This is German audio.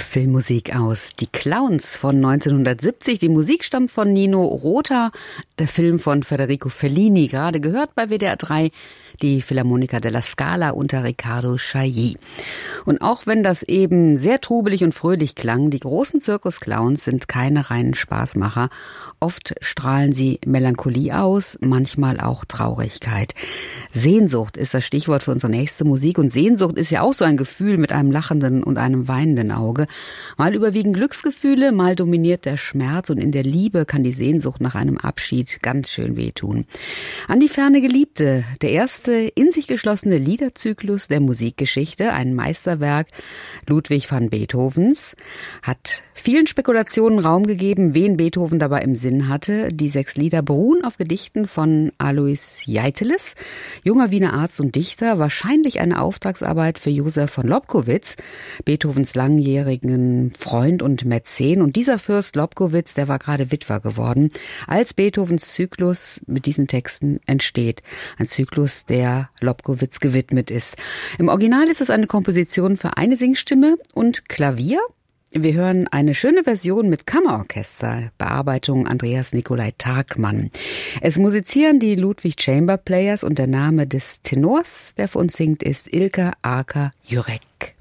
Filmmusik aus Die Clowns von 1970. Die Musik stammt von Nino Rota, der Film von Federico Fellini, gerade gehört bei WDR 3. Die Philharmonica della Scala unter Riccardo Chailly. Und auch wenn das eben sehr trubelig und fröhlich klang, die großen Zirkusclowns sind keine reinen Spaßmacher. Oft strahlen sie Melancholie aus, manchmal auch Traurigkeit. Sehnsucht ist das Stichwort für unsere nächste Musik. Und Sehnsucht ist ja auch so ein Gefühl mit einem lachenden und einem weinenden Auge. Mal überwiegen Glücksgefühle, mal dominiert der Schmerz. Und in der Liebe kann die Sehnsucht nach einem Abschied ganz schön wehtun. An die ferne Geliebte, der erste in sich geschlossene Liederzyklus der Musikgeschichte, ein Meisterwerk Ludwig van Beethovens, hat vielen Spekulationen Raum gegeben, wen Beethoven dabei im Sinn hatte. Die 6 Lieder beruhen auf Gedichten von Alois Jeitteles, junger Wiener Arzt und Dichter, wahrscheinlich eine Auftragsarbeit für Josef von Lobkowitz, Beethovens langjährigen Freund und Mäzen. Und dieser Fürst Lobkowitz, der war gerade Witwer geworden, als Beethovens Zyklus mit diesen Texten entsteht. Ein Zyklus, der Lobkowitz gewidmet ist. Im Original ist es eine Komposition für eine Singstimme und Klavier. Wir hören eine schöne Version mit Kammerorchester, Bearbeitung Andreas Nikolai Tagmann. Es musizieren die Ludwig Chamber Players und der Name des Tenors, der für uns singt, ist Ilka Aka Jurek.